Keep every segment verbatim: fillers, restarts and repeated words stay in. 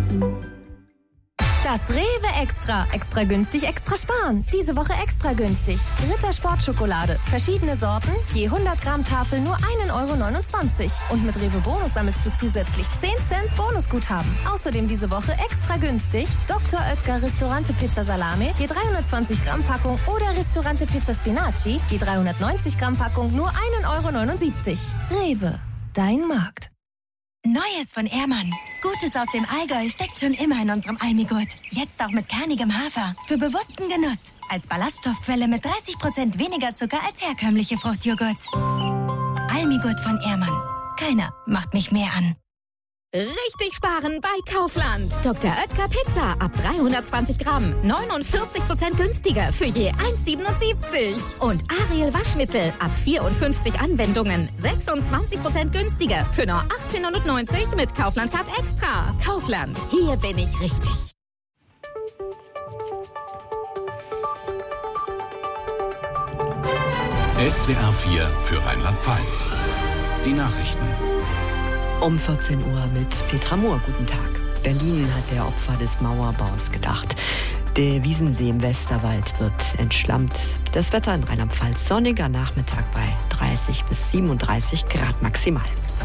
Das Rewe Extra. Extra günstig, extra sparen. Diese Woche extra günstig. Ritter Sportschokolade. Verschiedene Sorten. Je hundert Gramm Tafel nur ein Euro neunundzwanzig. Und mit Rewe Bonus sammelst du zusätzlich zehn Cent Bonusguthaben. Außerdem diese Woche extra günstig. Doktor Oetker Ristorante Pizza Salame. Je dreihundertzwanzig Gramm Packung. Oder Ristorante Pizza Spinaci. Je dreihundertneunzig Gramm Packung nur ein Euro neunundsiebzig. Rewe. Dein Markt. Neues von Ehrmann. Gutes aus dem Allgäu steckt schon immer in unserem Almigurt. Jetzt auch mit kernigem Hafer. Für bewussten Genuss. Als Ballaststoffquelle mit dreißig Prozent weniger Zucker als herkömmliche Fruchtjoghurts. Almigurt von Ehrmann. Keiner macht mich mehr an. Richtig sparen bei Kaufland. Doktor Oetker Pizza ab dreihundertzwanzig Gramm. neunundvierzig Prozent günstiger für je eins Euro siebenundsiebzig. Und Ariel Waschmittel ab vierundfünfzig Anwendungen. sechsundzwanzig Prozent günstiger für nur achtzehn Euro neunzig mit Kaufland Card Extra. Kaufland. Hier bin ich richtig. S W R vier für Rheinland-Pfalz. Die Nachrichten. Um vierzehn Uhr mit Petra Mohr. Guten Tag. Berlin hat der Opfer des Mauerbaus gedacht. Der Wiesensee im Westerwald wird entschlammt. Das Wetter in Rheinland-Pfalz sonniger Nachmittag bei dreißig bis siebenunddreißig Grad maximal.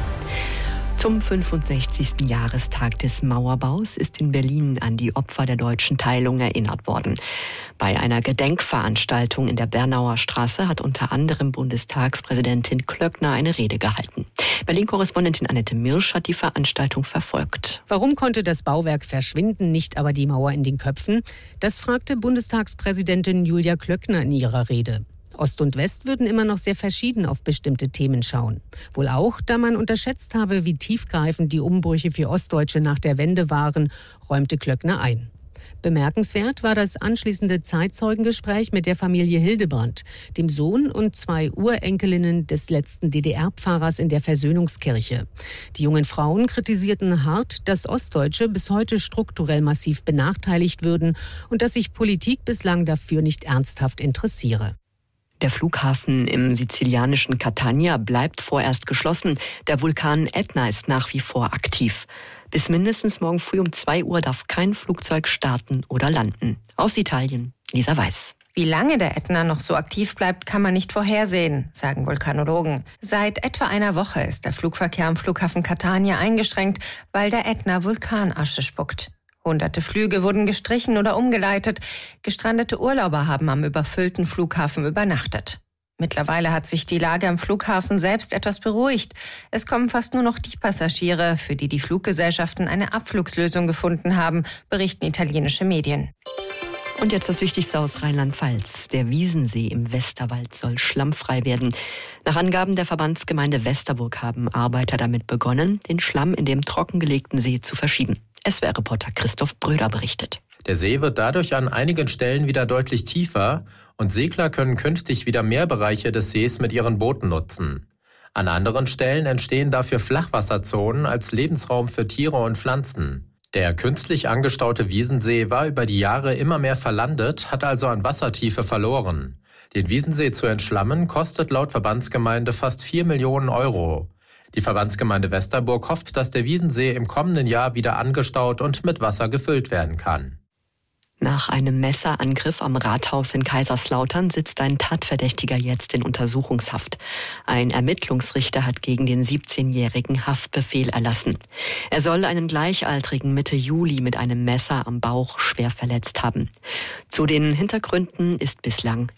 Zum fünfundsechzigsten Jahrestag des Mauerbaus ist in Berlin an die Opfer der deutschen Teilung erinnert worden. Bei einer Gedenkveranstaltung in der Bernauer Straße hat unter anderem Bundestagspräsidentin Klöckner eine Rede gehalten. Berlin-Korrespondentin Annette Mirsch hat die Veranstaltung verfolgt. Warum konnte das Bauwerk verschwinden, nicht aber die Mauer in den Köpfen? Das fragte Bundestagspräsidentin Julia Klöckner in ihrer Rede. Ost und West würden immer noch sehr verschieden auf bestimmte Themen schauen. Wohl auch, da man unterschätzt habe, wie tiefgreifend die Umbrüche für Ostdeutsche nach der Wende waren, räumte Klöckner ein. Bemerkenswert war das anschließende Zeitzeugengespräch mit der Familie Hildebrand, dem Sohn und zwei Urenkelinnen des letzten D D R-Pfarrers in der Versöhnungskirche. Die jungen Frauen kritisierten hart, dass Ostdeutsche bis heute strukturell massiv benachteiligt würden und dass sich Politik bislang dafür nicht ernsthaft interessiere. Der Flughafen im sizilianischen Catania bleibt vorerst geschlossen. Der Vulkan Ätna ist nach wie vor aktiv. Bis mindestens morgen früh um zwei Uhr darf kein Flugzeug starten oder landen. Aus Italien, Lisa Weiß. Wie lange der Ätna noch so aktiv bleibt, kann man nicht vorhersehen, sagen Vulkanologen. Seit etwa einer Woche ist der Flugverkehr am Flughafen Catania eingeschränkt, weil der Ätna Vulkanasche spuckt. Hunderte Flüge wurden gestrichen oder umgeleitet. Gestrandete Urlauber haben am überfüllten Flughafen übernachtet. Mittlerweile hat sich die Lage am Flughafen selbst etwas beruhigt. Es kommen fast nur noch die Passagiere, für die die Fluggesellschaften eine Abflugslösung gefunden haben, berichten italienische Medien. Und jetzt das Wichtigste aus Rheinland-Pfalz. Der Wiesensee im Westerwald soll schlammfrei werden. Nach Angaben der Verbandsgemeinde Westerburg haben Arbeiter damit begonnen, den Schlamm in dem trockengelegten See zu verschieben. S W R-Reporter Christoph Bröder berichtet. Der See wird dadurch an einigen Stellen wieder deutlich tiefer und Segler können künftig wieder mehr Bereiche des Sees mit ihren Booten nutzen. An anderen Stellen entstehen dafür Flachwasserzonen als Lebensraum für Tiere und Pflanzen. Der künstlich angestaute Wiesensee war über die Jahre immer mehr verlandet, hat also an Wassertiefe verloren. Den Wiesensee zu entschlammen kostet laut Verbandsgemeinde fast vier Millionen Euro. Die Verbandsgemeinde Westerburg hofft, dass der Wiesensee im kommenden Jahr wieder angestaut und mit Wasser gefüllt werden kann. Nach einem Messerangriff am Rathaus in Kaiserslautern sitzt ein Tatverdächtiger jetzt in Untersuchungshaft. Ein Ermittlungsrichter hat gegen den siebzehnjährigen Haftbefehl erlassen. Er soll einen Gleichaltrigen Mitte Juli mit einem Messer am Bauch schwer verletzt haben. Zu den Hintergründen ist bislang